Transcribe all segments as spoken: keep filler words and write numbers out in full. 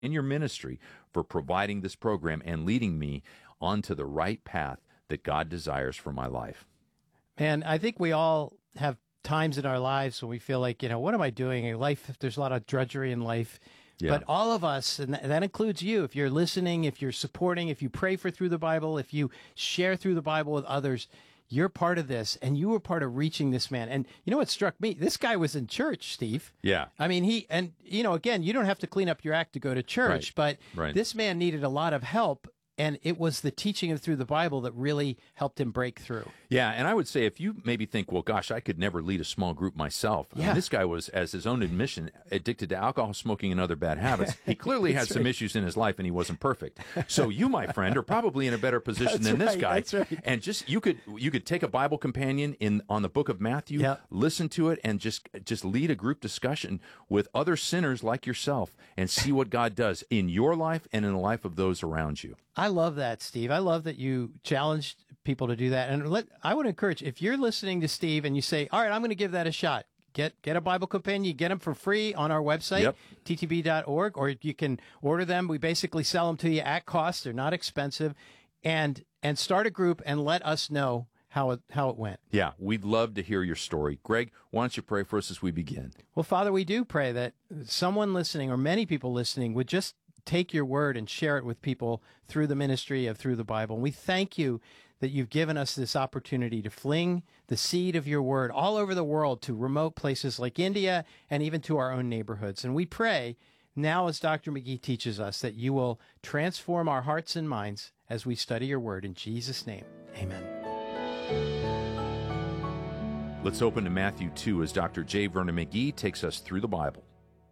in your ministry for providing this program and leading me onto the right path that God desires for my life. Man, I think we all have times in our lives when we feel like, you know, what am I doing in life? There's a lot of drudgery in life. Yeah. But all of us, and that includes you, if you're listening, if you're supporting, if you pray for Through the Bible, if you share Through the Bible with others, you're part of this, and you were part of reaching this man. And you know what struck me? This guy was in church, Steve. Yeah. I mean, he, and, you know, again, you don't have to clean up your act to go to church, Right. but Right. this man needed a lot of help. And it was the teaching of Through the Bible that really helped him break through. Yeah, and I would say if you maybe think, well, gosh, I could never lead a small group myself. I mean, Yeah. this guy was, as his own admission, addicted to alcohol, smoking, and other bad habits. He clearly had That's some right. issues in his life, and he wasn't perfect. So you, my friend, are probably in a better position That's than this right, guy. that's right. And just you could you could take a Bible companion in on the book of Matthew, Yep. listen to it, and just just lead a group discussion with other sinners like yourself, and see what God does in your life and in the life of those around you. I love that, Steve. I love that you challenged people to do that. And let, I would encourage, if you're listening to Steve and you say, all right, I'm going to give that a shot, get get a Bible companion, get them for free on our website, Yep. t t b dot org, or you can order them. We basically sell them to you at cost. They're not expensive. And and start a group and let us know how it, how it went. Yeah, we'd love to hear your story. Greg, why don't you pray for us as we begin? Well, Father, we do pray that someone listening or many people listening would just take your word and share it with people through the ministry of Through the Bible. And we thank you that you've given us this opportunity to fling the seed of your word all over the world to remote places like India and even to our own neighborhoods. And we pray now, as Doctor McGee teaches us, that you will transform our hearts and minds as we study your word. In Jesus' name, amen. Let's open to Matthew two as Doctor J. Vernon McGee takes us through the Bible.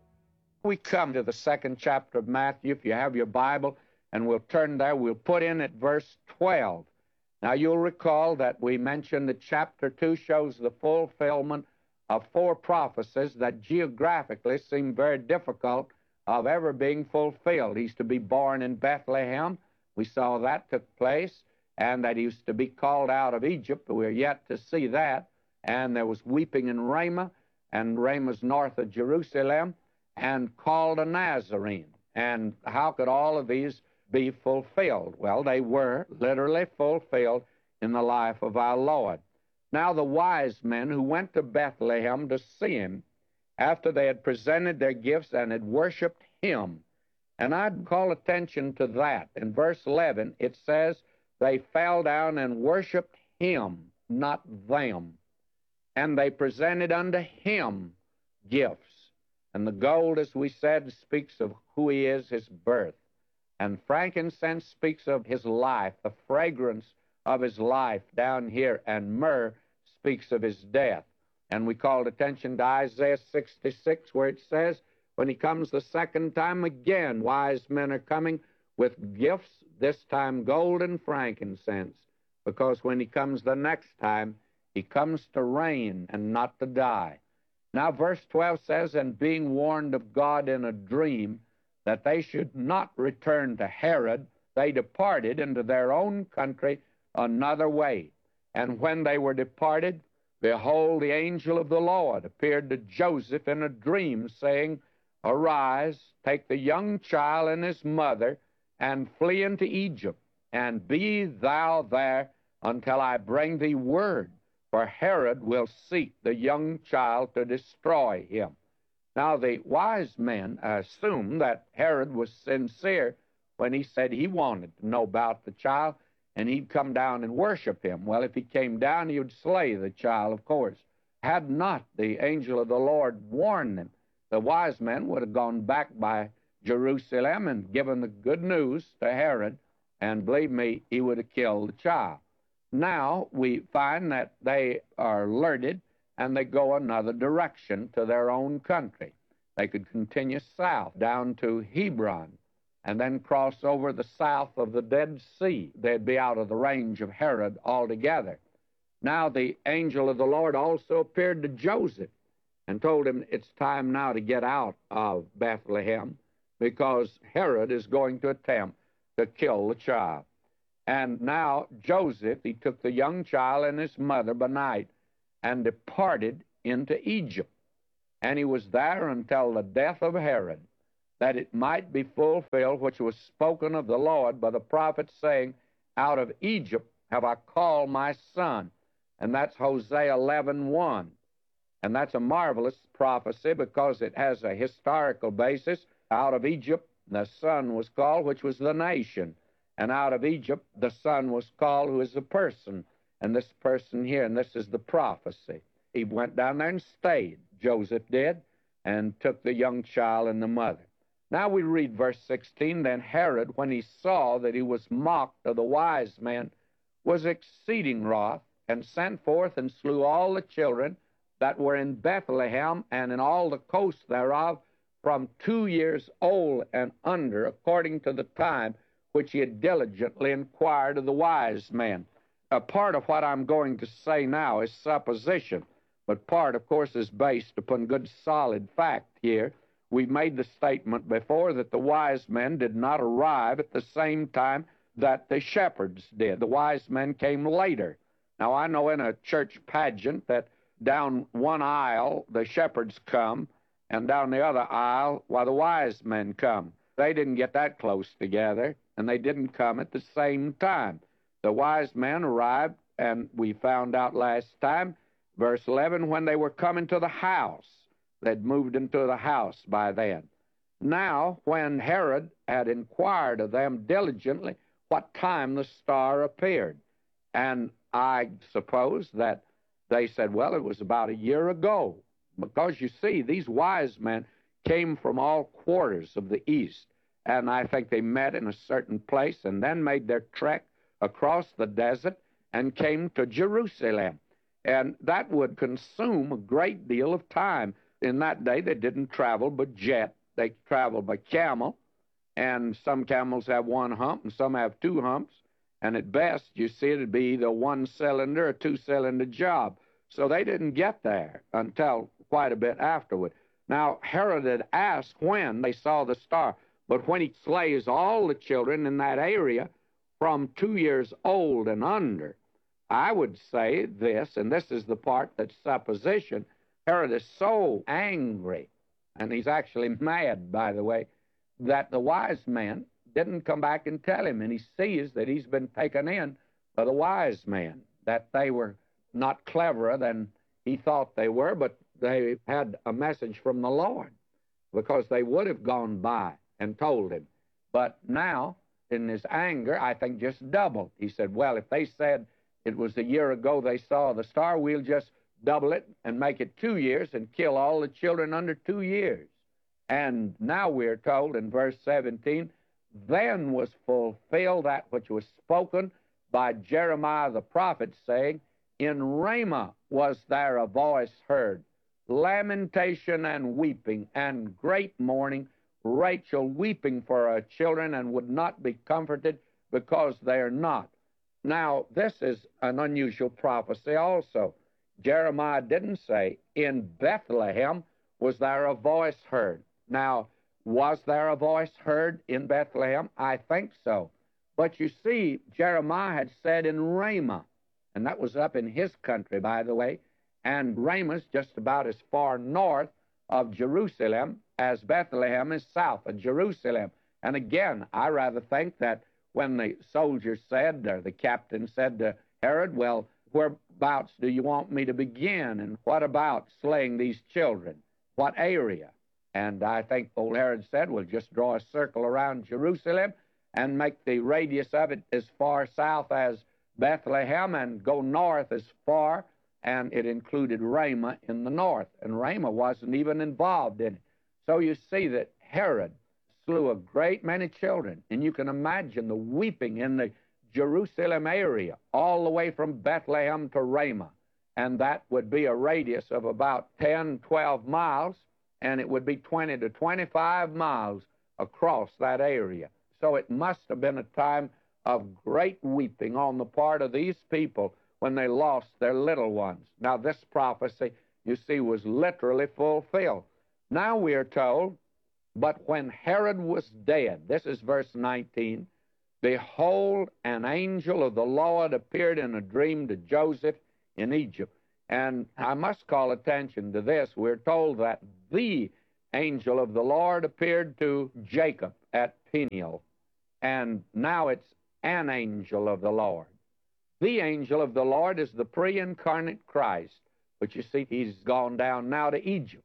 We come to the second chapter of Matthew. If you have your Bible, and we'll turn there, we'll put in at verse twelve. Now, you'll recall that we mentioned that chapter two shows the fulfillment of four prophecies that geographically seem very difficult of ever being fulfilled. He's to be born in Bethlehem. We saw that took place, and that he was to be called out of Egypt. We're yet to see that. And there was weeping in Ramah, and Ramah's north of Jerusalem, and called a Nazarene. And how could all of these be fulfilled? Well, they were literally fulfilled in the life of our Lord. Now the wise men who went to Bethlehem to see him, after they had presented their gifts and had worshipped him, and I'd call attention to that. In verse eleven, it says, they fell down and worshipped him, not them. And they presented unto him gifts. And the gold, as we said, speaks of who he is, his birth. And frankincense speaks of his life, the fragrance of his life down here. And myrrh speaks of his death. And we called attention to Isaiah sixty-six, where it says, when he comes the second time again, wise men are coming with gifts, this time gold and frankincense. Because when he comes the next time, he comes to reign and not to die. Now, verse twelve says, and being warned of God in a dream that they should not return to Herod, they departed into their own country another way. And when they were departed, behold, the angel of the Lord appeared to Joseph in a dream, saying, arise, take the young child and his mother, and flee into Egypt, and be thou there until I bring thee word. For Herod will seek the young child to destroy him. Now, the wise men assumed that Herod was sincere when he said he wanted to know about the child, and he'd come down and worship him. Well, if he came down, he would slay the child, of course. Had not the angel of the Lord warned them, the wise men would have gone back by Jerusalem and given the good news to Herod, and believe me, he would have killed the child. Now we find that they are alerted and they go another direction to their own country. They could continue south down to Hebron and then cross over the south of the Dead Sea. They'd be out of the range of Herod altogether. Now the angel of the Lord also appeared to Joseph and told him it's time now to get out of Bethlehem because Herod is going to attempt to kill the child. And now Joseph, he took the young child and his mother by night and departed into Egypt. And he was there until the death of Herod. that it might be fulfilled, which was spoken of the Lord by the prophet, saying, Out of Egypt have I called my son. And that's Hosea eleven one. And that's a marvelous prophecy because it has a historical basis. Out of Egypt the son was called, which was the nation. And out of Egypt the son was called, who is a person. And this person here, and this is the prophecy. He went down there and stayed, Joseph did, and took the young child and the mother. Now we read verse sixteen, Then Herod, when he saw that he was mocked of the wise men, was exceeding wroth, and sent forth and slew all the children that were in Bethlehem and in all the coast thereof, from two years old and under, according to the time which he had diligently inquired of the wise men. A part of what I'm going to say now is supposition, but part, of course, is based upon good solid fact here. We've made the statement before that the wise men did not arrive at the same time that the shepherds did. The wise men came later. Now, I know in a church pageant that down one aisle the shepherds come, and down the other aisle, why, the wise men come. They didn't get that close together, and they didn't come at the same time. The wise men arrived, and we found out last time, verse eleven, when they were coming to the house. They'd moved into the house by then. Now, when Herod had inquired of them diligently what time the star appeared, and I suppose that they said, well, it was about a year ago, because you see, these wise men came from all quarters of the east, and I think they met in a certain place and then made their trek across the desert and came to Jerusalem. And that would consume a great deal of time. In that day, they didn't travel by jet. They traveled by camel, and some camels have one hump and some have two humps, and at best, you see, it'd be either one-cylinder or two-cylinder job. So they didn't get there until quite a bit afterward. Now, Herod had asked when they saw the star, but when he slays all the children in that area from two years old and under, I would say this, and this is the part that's supposition, Herod is so angry, and he's actually mad, by the way, that the wise men didn't come back and tell him, and he sees that he's been taken in by the wise men, that they were not cleverer than he thought they were, but they had a message from the Lord, because they would have gone by and told him. But now, in his anger, I think just doubled. He said, well, if they said it was a year ago they saw the star, we'll just double it and make it two years and kill all the children under two years. And now we're told in verse seventeen, then was fulfilled that which was spoken by Jeremiah the prophet, saying, In Ramah was there a voice heard, lamentation and weeping, and great mourning, Rachel weeping for her children, and would not be comforted, because they are not. Now, this is an unusual prophecy also. Jeremiah didn't say, in Bethlehem was there a voice heard. Now, was there a voice heard in Bethlehem? I think so. But you see, Jeremiah had said in Ramah, and that was up in his country, by the way, and Ramah's just about as far north of Jerusalem as Bethlehem is south of Jerusalem. And again, I rather think that when the soldiers said, or the captain said to Herod, well, whereabouts do you want me to begin? And what about slaying these children? What area? And I think old Herod said, well, just draw a circle around Jerusalem and make the radius of it as far south as Bethlehem and go north as far, and it included Ramah in the north. And Ramah wasn't even involved in it. So you see that Herod slew a great many children, and you can imagine the weeping in the Jerusalem area, all the way from Bethlehem to Ramah. And that would be a radius of about ten, twelve miles, and it would be twenty to twenty-five miles across that area. So it must have been a time of great weeping on the part of these people when they lost their little ones. Now, this prophecy, you see, was literally fulfilled. Now we are told, but when Herod was dead, this is verse nineteen, behold, an angel of the Lord appeared in a dream to Joseph in Egypt. And I must call attention to this. We're told that the angel of the Lord appeared to Jacob at Peniel, and now it's an angel of the Lord. The angel of the Lord is the pre-incarnate Christ, but you see, he's gone down now to Egypt.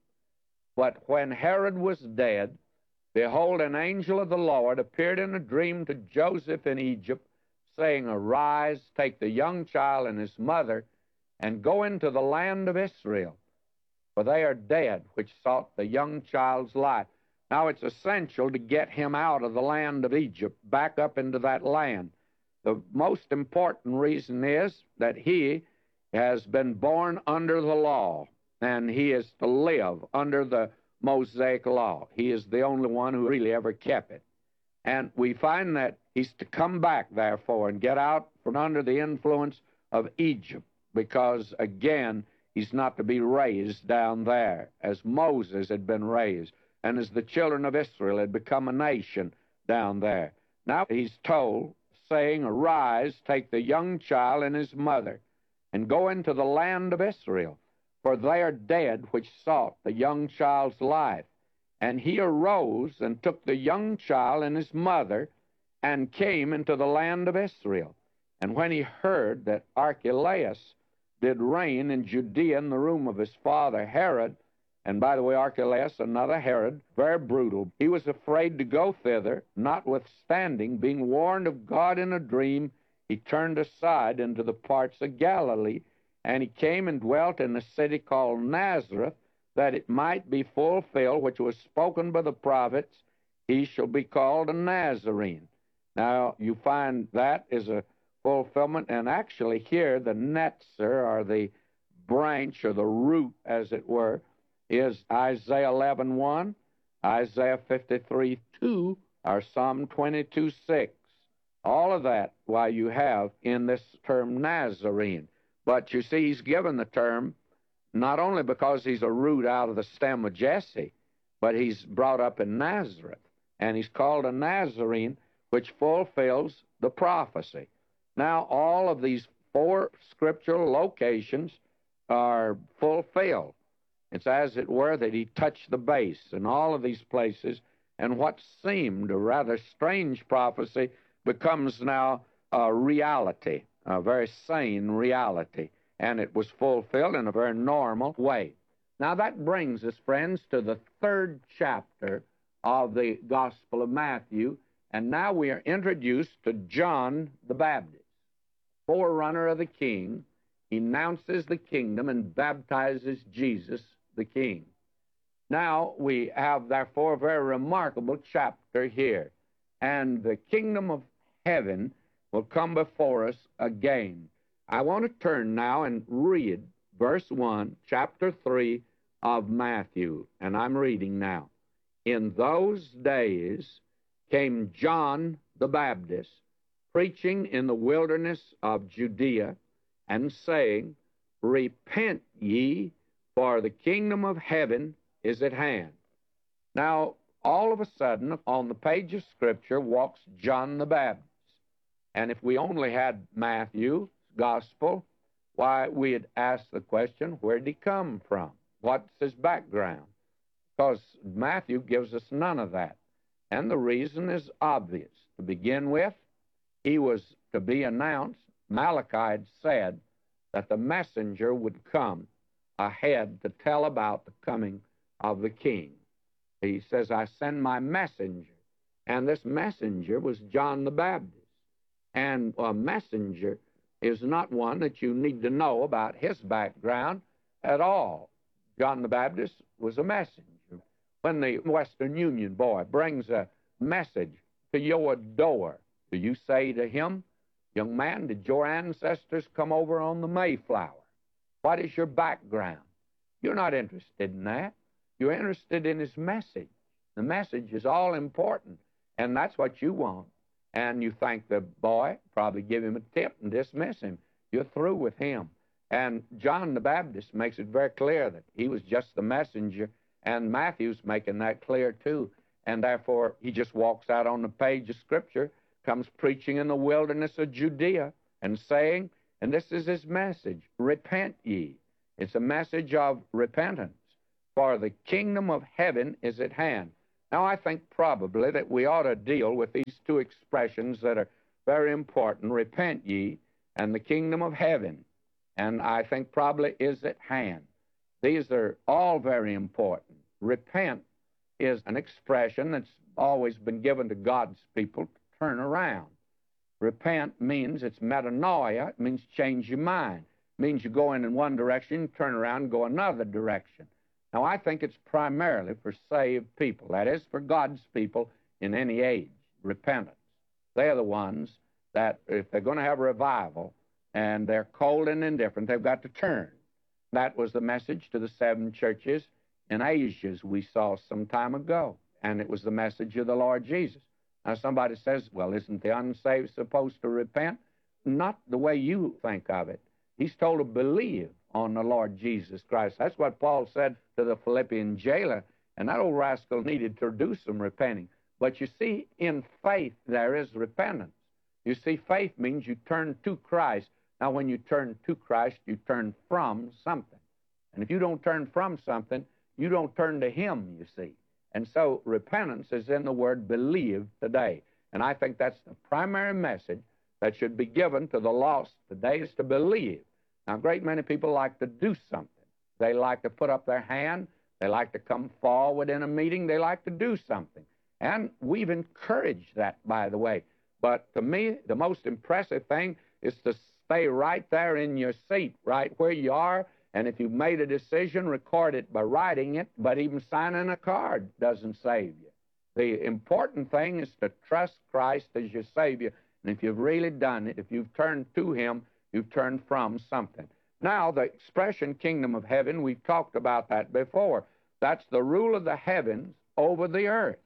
But when Herod was dead, behold, an angel of the Lord appeared in a dream to Joseph in Egypt, saying, Arise, take the young child and his mother, and go into the land of Israel, for they are dead which sought the young child's life. Now, it's essential to get him out of the land of Egypt, back up into that land. The most important reason is that he has been born under the law, and he is to live under the Mosaic law. He is the only one who really ever kept it. And we find that he's to come back, therefore, and get out from under the influence of Egypt, because, again, he's not to be raised down there as Moses had been raised, and as the children of Israel had become a nation down there. Now he's told, saying, Arise, take the young child and his mother, and go into the land of Israel, for they are dead which sought the young child's life. And he arose and took the young child and his mother, and came into the land of Israel. And when he heard that Archelaus did reign in Judea in the room of his father Herod, and by the way, Archelaus, another Herod, very brutal, he was afraid to go thither, notwithstanding, being warned of God in a dream, he turned aside into the parts of Galilee, and he came and dwelt in a city called Nazareth, that it might be fulfilled, which was spoken by the prophets, he shall be called a Nazarene. Now, you find that is a fulfillment, and actually here the netzer, or the branch, or the root, as it were, is Isaiah eleven one, Isaiah fifty-three two, or Psalm twenty-two six. All of that, why, you have in this term Nazarene. But you see, he's given the term not only because he's a root out of the stem of Jesse, but he's brought up in Nazareth, and he's called a Nazarene, which fulfills the prophecy. Now, all of these four scriptural locations are fulfilled. It's as it were that he touched the base in all of these places, and what seemed a rather strange prophecy becomes now a reality, a very sane reality, and it was fulfilled in a very normal way. Now that brings us, friends, to the third chapter of the Gospel of Matthew, and now we are introduced to John the Baptist, forerunner of the King. He announces the kingdom and baptizes Jesus the King. Now we have, therefore, a very remarkable chapter here, and the kingdom of heaven will come before us again. I want to turn now and read verse one, chapter three of Matthew, and I'm reading now. In those days came John the Baptist, preaching in the wilderness of Judea, and saying, Repent ye, for the kingdom of heaven is at hand. Now, all of a sudden, on the page of Scripture walks John the Baptist. And if we only had Matthew's Gospel, why, we'd ask the question, where did he come from? What's his background? Because Matthew gives us none of that. And the reason is obvious. To begin with, he was to be announced. Malachi had said that the messenger would come ahead to tell about the coming of the King. He says, I send my messenger. And this messenger was John the Baptist. And a messenger is not one that you need to know about his background at all. John the Baptist was a messenger. When the Western Union boy brings a message to your door, do you say to him, Young man, did your ancestors come over on the Mayflower? What is your background? You're not interested in that. You're interested in his message. The message is all important, and that's what you want. And you thank the boy, probably give him a tip and dismiss him. You're through with him. And John the Baptist makes it very clear that he was just the messenger, and Matthew's making that clear too. And therefore, he just walks out on the page of Scripture, comes preaching in the wilderness of Judea and saying, and this is his message, repent ye. It's a message of repentance. for the kingdom of heaven is at hand. Now, I think probably that we ought to deal with these two expressions that are very important, repent ye, and the kingdom of heaven, and I think probably is at hand. These are all very important. Repent is an expression that's always been given to God's people to turn around. Repent means it's metanoia. It means change your mind. It means you go in in one direction, turn around, and go another direction. Now, I think it's primarily for saved people. That is, for God's people in any age. Repentance. They're the ones that, if they're going to have a revival and they're cold and indifferent, they've got to turn. That was the message to the seven churches in Asia, as we saw some time ago. And it was the message of the Lord Jesus. Now, somebody says, well, isn't the unsaved supposed to repent? Not the way you think of it. He's told to believe on the Lord Jesus Christ. That's what Paul said to the Philippian jailer, and that old rascal needed to do some repenting. But you see, in faith, there is repentance. You see, faith means you turn to Christ. Now, when you turn to Christ, you turn from something. And if you don't turn from something, you don't turn to Him, you see. And so repentance is in the word believe today. And I think that's the primary message that should be given to the lost today, is to believe. Now, a great many people like to do something. They like to put up their hand. They like to come forward in a meeting. They like to do something. And we've encouraged that, by the way. But to me, the most impressive thing is to stay right there in your seat, right where you are. And if you've made a decision, record it by writing it. But even signing a card doesn't save you. The important thing is to trust Christ as your Savior. And if you've really done it, if you've turned to Him, you've turned from something. Now, the expression kingdom of heaven, we've talked about that before. That's the rule of the heavens over the earth.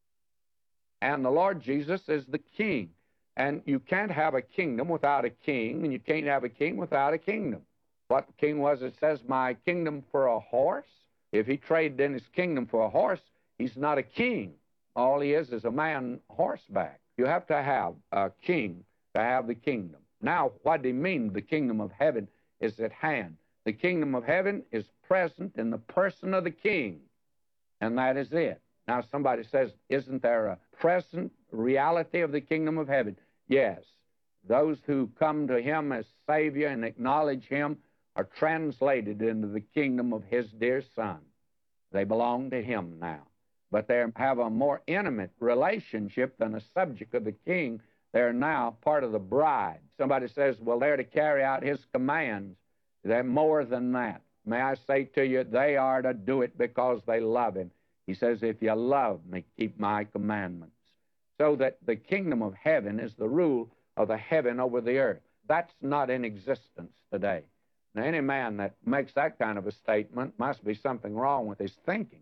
And the Lord Jesus is the king. And you can't have a kingdom without a king, and you can't have a king without a kingdom. What king was it says, my kingdom for a horse? If he traded in his kingdom for a horse, he's not a king. All he is is a man horseback. You have to have a king to have the kingdom. Now, what do you mean the kingdom of heaven is at hand? The kingdom of heaven is present in the person of the king, and that is it. Now, somebody says, isn't there a present reality of the kingdom of heaven? Yes. Those who come to Him as Savior and acknowledge Him are translated into the kingdom of His dear Son. They belong to Him now. But they have a more intimate relationship than a subject of the king. They're now part of the bride. Somebody says, well, they're to carry out His commands. They're more than that. May I say to you, they are to do it because they love Him. He says, if you love me, keep my commandments. So that the kingdom of heaven is the rule of the heaven over the earth. That's not in existence today. Now, any man that makes that kind of a statement must be something wrong with his thinking,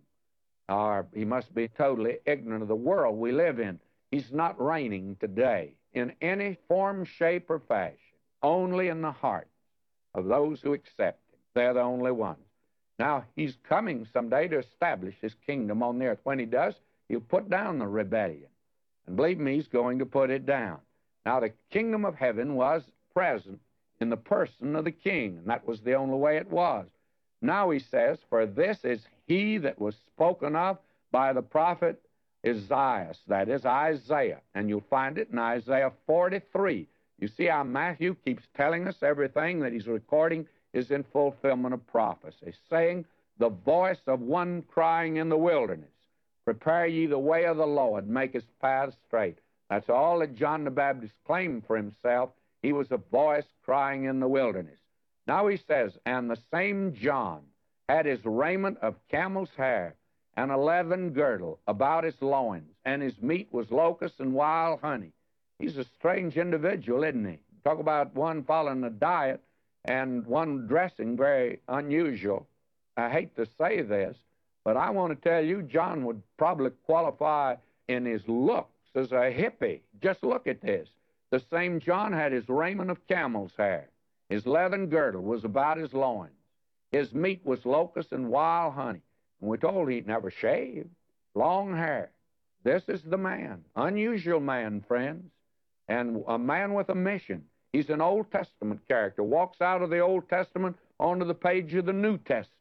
or he must be totally ignorant of the world we live in. He's not reigning today in any form, shape, or fashion, only in the hearts of those who accept Him. They're the only ones. Now, He's coming someday to establish His kingdom on the earth. When He does, He'll put down the rebellion. And believe me, He's going to put it down. Now, the kingdom of heaven was present in the person of the king, and that was the only way it was. Now He says, for this is He that was spoken of by the prophet Isaiah, that is Isaiah, and you'll find it in Isaiah forty-three. You see how Matthew keeps telling us everything that he's recording is in fulfillment of prophecy, saying, the voice of one crying in the wilderness, prepare ye the way of the Lord, make His paths straight. That's all that John the Baptist claimed for himself. He was a voice crying in the wilderness. Now he says, and the same John had his raiment of camel's hair, and a leathern girdle about his loins, and his meat was locusts and wild honey. He's a strange individual, isn't he? Talk about one following a diet and one dressing very unusual. I hate to say this, but I want to tell you, John would probably qualify in his looks as a hippie. Just look at this. The same John had his raiment of camel's hair. His leathern girdle was about his loins. His meat was locusts and wild honey. And we're told he never shaved. Long hair. This is the man. Unusual man, friends. And a man with a mission. He's an Old Testament character. Walks out of the Old Testament onto the page of the New Testament.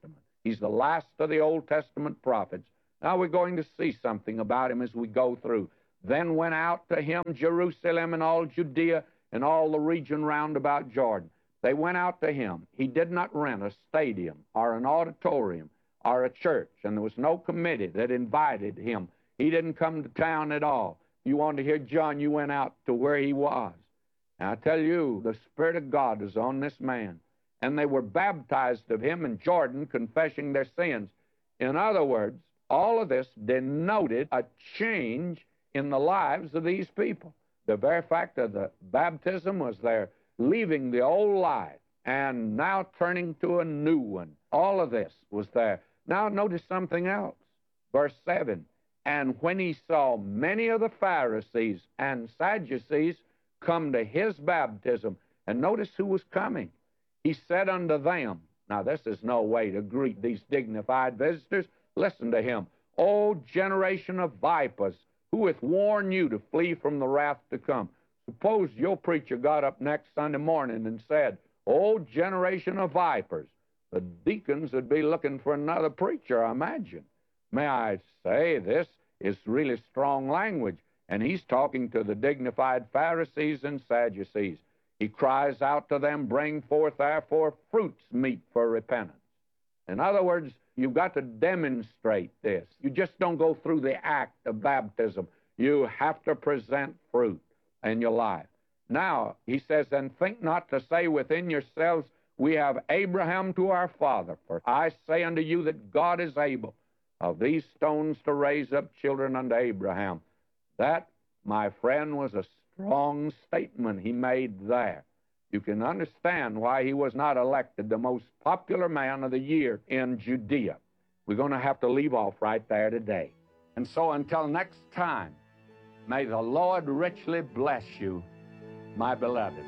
He's the last of the Old Testament prophets. Now we're going to see something about him as we go through. Then went out to him Jerusalem and all Judea and all the region round about Jordan. They went out to him. He did not rent a stadium or an auditorium or a church, and there was no committee that invited him. He didn't come to town at all. You wanted to hear John, you went out to where he was. And I tell you, the Spirit of God is on this man. And they were baptized of him in Jordan, confessing their sins. In other words, all of this denoted a change in the lives of these people. The very fact of the baptism was their leaving the old life and now turning to a new one. All of this was there. Now notice something else. Verse seven, and when he saw many of the Pharisees and Sadducees come to his baptism, and notice who was coming. He said unto them, now this is no way to greet these dignified visitors. Listen to him. O generation of vipers, who hath warned you to flee from the wrath to come? Suppose your preacher got up next Sunday morning and said, O generation of vipers. The deacons would be looking for another preacher, I imagine. May I say, this is really strong language. And he's talking to the dignified Pharisees and Sadducees. He cries out to them, bring forth therefore fruits meet for repentance. In other words, you've got to demonstrate this. You just don't go through the act of baptism. You have to present fruit in your life. Now, he says, and think not to say within yourselves, we have Abraham to our father. For I say unto you that God is able of these stones to raise up children unto Abraham. That, my friend, was a strong statement he made there. You can understand why he was not elected the most popular man of the year in Judea. We're going to have to leave off right there today. And so until next time, may the Lord richly bless you, my beloved.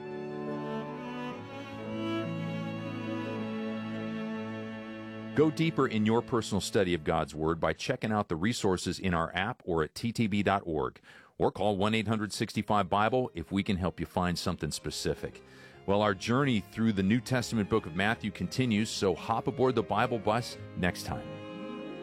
Go deeper in your personal study of God's Word by checking out the resources in our app or at t t b dot org. Or call one eight hundred sixty-five Bible if we can help you find something specific. Well, our journey through the New Testament book of Matthew continues, so hop aboard the Bible bus next time.